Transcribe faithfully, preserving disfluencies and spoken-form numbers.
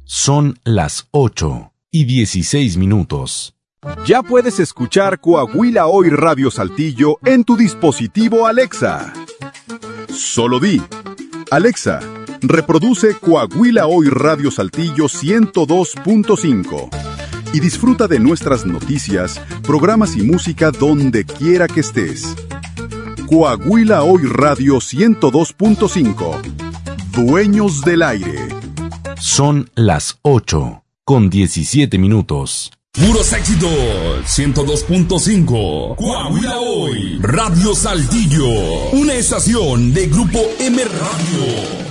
Son las ocho y dieciséis minutos. Ya puedes escuchar Coahuila Hoy Radio Saltillo en tu dispositivo Alexa. Solo di: Alexa, reproduce Coahuila Hoy Radio Saltillo ciento dos punto cinco y disfruta de nuestras noticias, programas y música donde quiera que estés. Coahuila Hoy Radio ciento dos punto cinco. Dueños del aire. Son las ocho con diecisiete minutos. Puros éxitos, ciento dos punto cinco. Coahuila Hoy, Radio Saltillo. Una estación de Grupo M Radio.